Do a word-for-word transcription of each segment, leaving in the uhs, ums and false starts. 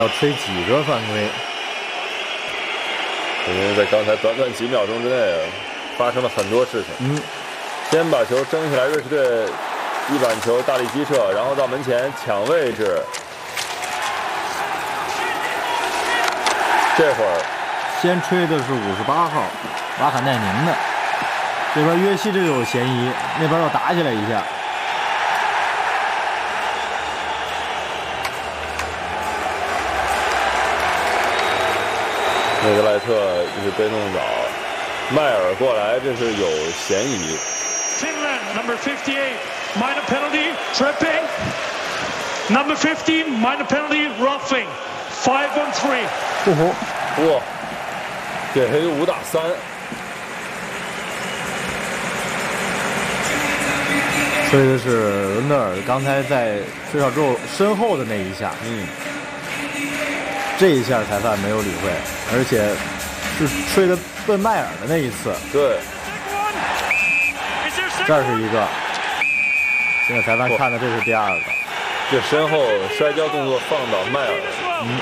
要吹几个犯规？ 因为在刚才短短几秒钟之内，发生了很多事情。嗯，先把球争起来，瑞士队一板球大力击射，然后到门前抢位置。这会儿先吹的是五十八号瓦坎奈宁的，这边约西这就有嫌疑，那边要打起来一下。 内格莱特这是被弄倒，迈尔过来，这是有嫌疑。 Finland number fifty-eight minor penalty tripping. Number fifteen minor penalty roughing. Five on three. 不服， 哇，给黑五打三。 吹的是伦德尔刚才在吹哨之后身后的那一下。 嗯。 这一下裁判没有理会，而且是吹的奔迈尔的那一次。 对， 这儿是一个。现在裁判看的这是第二个。 这身后摔跤动作放倒迈尔。嗯。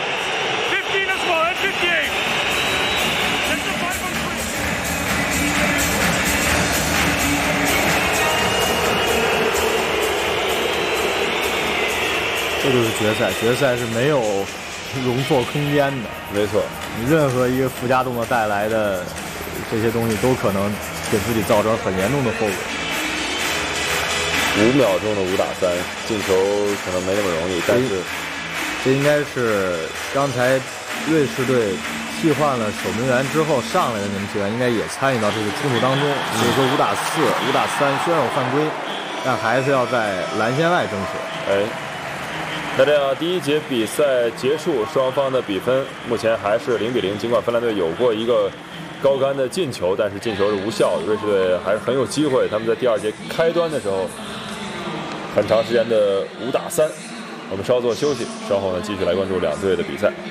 这就是决赛，决赛是没有容错空间的。 没错， 你任何一个附加动作带来的这些东西都可能给自己造成很严重的后果。 五秒钟的五打三，进球可能没那么容易，但是这应该是刚才瑞士队替换了守门员之后上来的那名球员，应该也参与到这个冲突当中。所以说五打四、五打三虽然有犯规，但还是要在蓝线外争取。 哎。那这样，第一节比赛结束，双方的比分目前还是零比零。尽管芬兰队有过一个高杆的进球，但是进球是无效的。瑞士队还是很有机会。他们在第二节开端的时候，很长时间的五打三。我们稍作休息，稍后呢继续来关注两队的比赛。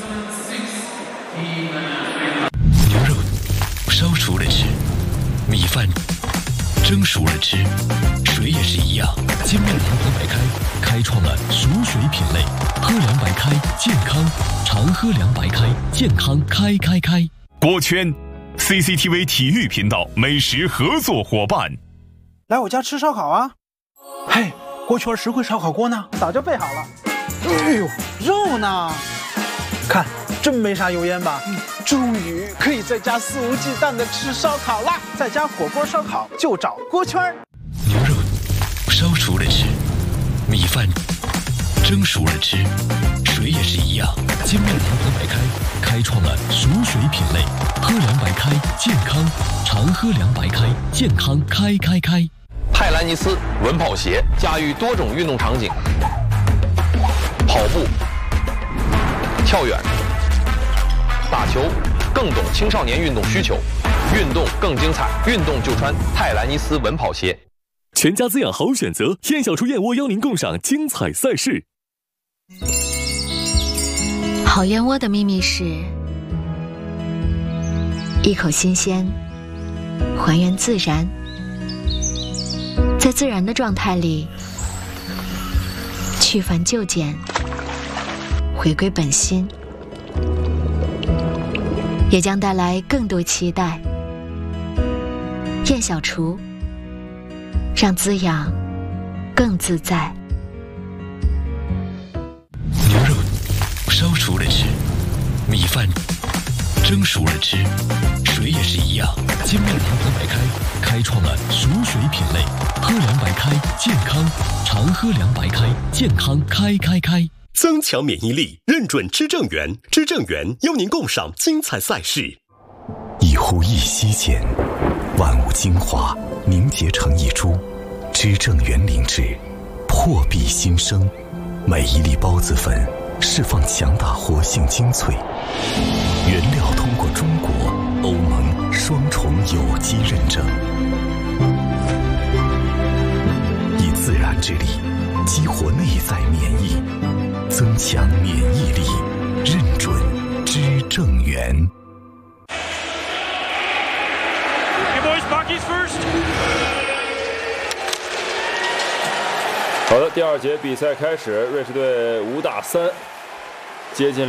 牛肉烧熟了吃，米饭蒸熟了吃，水也是一样。金麦郎和白开开创了熟水品类，喝凉白开健康，常喝凉白开健康开开开。 锅圈 C C T V 体育频道美食合作伙伴， 来我家吃烧烤啊！嘿，锅圈实惠烧烤锅呢？早就备好了。哎呦，肉呢？看，真没啥油烟吧？嗯，终于可以在家肆无忌惮的吃烧烤啦！在家火锅烧烤就找锅圈。 牛肉烧熟了吃，米饭蒸熟了吃，水也是一样。金麦郎和白开开创了熟水品类，喝凉白开健康，常喝凉白开健康开开开。 泰兰尼斯稳跑鞋驾驭多种运动场景，跑步、跳远、打球，更懂青少年运动需求，运动更精彩，运动就穿泰兰尼斯稳跑鞋。 全家滋养好选择，燕小厨燕窝邀您共赏精彩赛事。 好燕窝的秘密是一口新鲜，还原自然，在自然的状态里去繁就简，回归本心，也将带来更多期待。燕小厨，让滋养更自在。 牛肉烧熟了吃，米饭蒸熟了吃，水也是一样。金麦郎和白开开创了熟水品类，喝凉白开健康，常喝凉白开健康开开开。 增强免疫力，认准知正源，知正源邀您共赏精彩赛事。 一呼一吸间，万物精华凝结成一株，知正源灵脂，破壁新生。每一粒孢子粉释放强大活性精粹，原料通过中国、欧盟双重有机认证，以自然之力激活内在免疫，增强免疫力，认准知正源。 好的，第二节比赛开始，瑞士队五打三，接近。